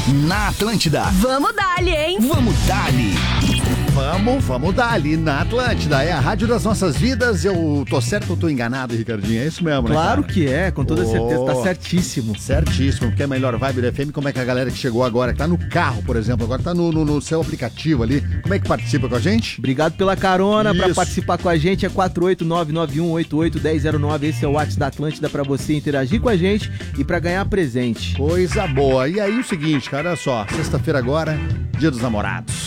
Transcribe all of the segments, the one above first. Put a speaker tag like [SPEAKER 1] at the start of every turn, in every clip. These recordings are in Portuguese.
[SPEAKER 1] na Atlântida.
[SPEAKER 2] Vamos dali, hein?
[SPEAKER 1] Vamos dali.
[SPEAKER 3] Vamos dali na Atlântida. É a rádio das nossas vidas. Eu tô certo ou tô enganado, Ricardinho? É isso mesmo, né?
[SPEAKER 4] Claro que é, com toda certeza. Tá certíssimo.
[SPEAKER 3] Certíssimo, porque é a melhor vibe do FM. Como é que a galera que chegou agora, que tá no carro, por exemplo, agora tá no seu aplicativo ali, como é que participa com a gente?
[SPEAKER 4] Obrigado pela carona.
[SPEAKER 3] Isso.
[SPEAKER 4] Pra participar com a gente é 48991881009. Esse é o WhatsApp da Atlântida pra você interagir com a gente e pra ganhar presente.
[SPEAKER 3] Coisa boa. E aí o seguinte, cara, olha só. Sexta-feira agora, Dia dos Namorados.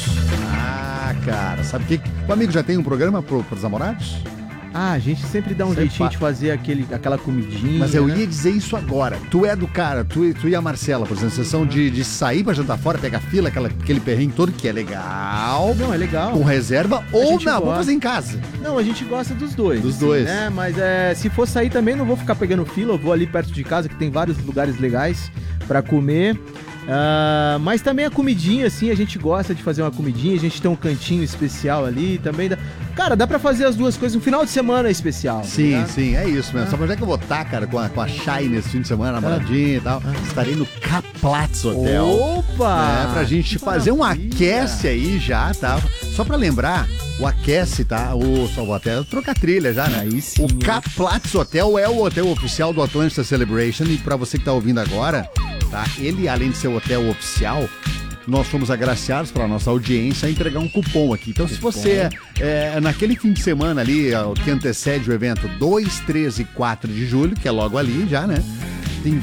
[SPEAKER 3] Cara, sabe o que? O amigo já tem um programa pros namorados?
[SPEAKER 4] Ah, a gente sempre dá um jeitinho de fazer aquela comidinha.
[SPEAKER 3] Mas eu ia dizer isso agora. Tu é do cara, tu e a Marcela, por exemplo, vocês são de sair pra jantar fora, pegar fila, aquele perrengue todo que é legal.
[SPEAKER 4] Não, é legal.
[SPEAKER 3] Com reserva ou não, vamos fazer em casa.
[SPEAKER 4] Não, a gente gosta dos dois.
[SPEAKER 3] Dos dois.
[SPEAKER 4] Né? Mas se for sair também, não vou ficar pegando fila, eu vou ali perto de casa, que tem vários lugares legais pra comer. Mas também a comidinha, assim, a gente gosta de fazer uma comidinha, a gente tem um cantinho especial ali também. Cara, dá pra fazer as duas coisas, um final de semana especial.
[SPEAKER 3] Sim,
[SPEAKER 4] tá?
[SPEAKER 3] sim, é isso mesmo. Só pra já que eu vou estar, cara, com a Chay nesse fim de semana, namoradinha e tal, estarei no Caplatz Hotel.
[SPEAKER 4] Opa!
[SPEAKER 3] Pra gente fazer um aquece aí já, tá? Só pra lembrar, o aquece, tá? Só vou até trocar trilha já, né?
[SPEAKER 4] Aí sim,
[SPEAKER 3] o Caplatz Hotel é o hotel oficial do Atlântida Celebration e pra você que tá ouvindo agora, tá? Ele, além de ser o hotel oficial, nós fomos agraciados pela nossa audiência a entregar um cupom aqui. Então, se você naquele fim de semana ali, que antecede o evento 2, 3 e 4 de julho, que é logo ali já, né? Tem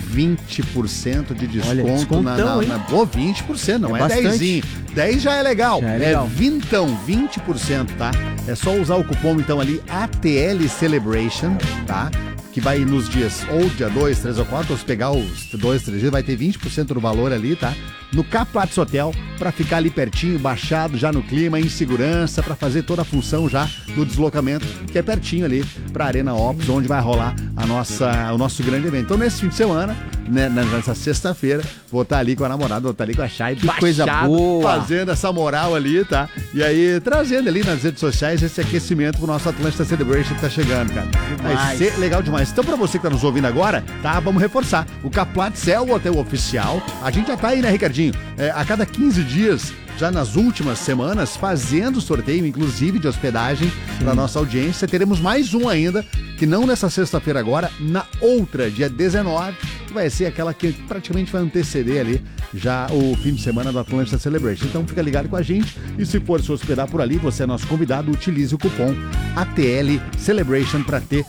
[SPEAKER 3] 20% de desconto.
[SPEAKER 4] Olha, descontão, hein?
[SPEAKER 3] 20%, não é 10. 10 já é legal. É vintão, 20%, tá? É só usar o cupom, então, ali, ATL Celebration, tá? Que vai nos dias, ou dia 2, 3 ou 4, ou se pegar os 2, 3 dias, vai ter 20% do valor ali, tá? No Caplatz Hotel, pra ficar ali pertinho, baixado, já no clima, em segurança, pra fazer toda a função já do deslocamento, que é pertinho ali pra Arena Ops, onde vai rolar o nosso grande evento. Então, nesse fim de semana, né, nessa sexta-feira, vou estar ali com a namorada, vou estar ali com a Chay,
[SPEAKER 4] que coisa boa,
[SPEAKER 3] fazendo essa moral ali, tá? E aí, trazendo ali nas redes sociais esse aquecimento pro nosso Atlântida Celebration que tá chegando, cara. Vai ser legal demais. Então, pra você que tá nos ouvindo agora, tá? Vamos reforçar. O Caplatz é o hotel oficial. A gente já tá aí, né, Ricardinho? A cada 15 dias, já nas últimas semanas, fazendo sorteio, inclusive de hospedagem para nossa audiência. Teremos mais um ainda, que não nessa sexta-feira agora, na outra, dia 19, que vai ser aquela que praticamente vai anteceder ali já o fim de semana do Atlântida Celebration. Então fica ligado com a gente e se for se hospedar por ali, você é nosso convidado, utilize o cupom ATL Celebration para ter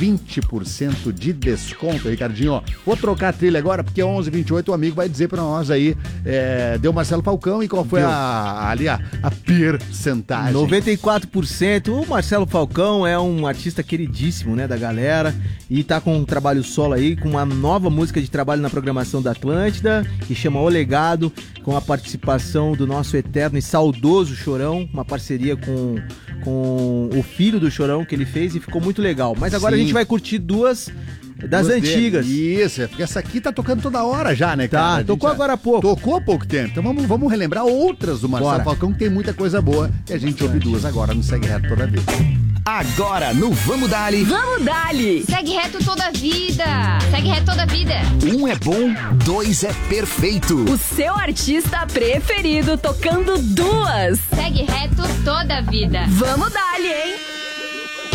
[SPEAKER 3] 20% de desconto, Ricardinho, ó. Vou trocar a trilha agora, porque 11h28 o amigo vai dizer pra nós aí, deu Marcelo Falcão e qual foi a percentagem?
[SPEAKER 4] 94%. O Marcelo Falcão é um artista queridíssimo, né, da galera, e tá com um trabalho solo aí, com uma nova música de trabalho na programação da Atlântida, que chama O Legado, com a participação do nosso eterno e saudoso Chorão, uma parceria com o filho do Chorão que ele fez e ficou muito legal. Mas agora a gente vai curtir duas das antigas.
[SPEAKER 3] Isso, porque essa aqui tá tocando toda hora já, né, cara?
[SPEAKER 4] Tá, tocou agora há pouco.
[SPEAKER 3] Tocou há pouco tempo. Então vamos relembrar outras do Marcelo Falcão, que tem muita coisa boa. E a gente ouve duas agora no Segue Reto Toda Vida.
[SPEAKER 1] Agora no Vamos Dali.
[SPEAKER 2] Vamos Dali.
[SPEAKER 5] Segue reto toda a vida. Segue reto toda a vida.
[SPEAKER 1] 1 é bom, 2 é perfeito.
[SPEAKER 2] O seu artista preferido tocando duas.
[SPEAKER 5] Segue reto toda a vida.
[SPEAKER 2] Vamos Dali, hein?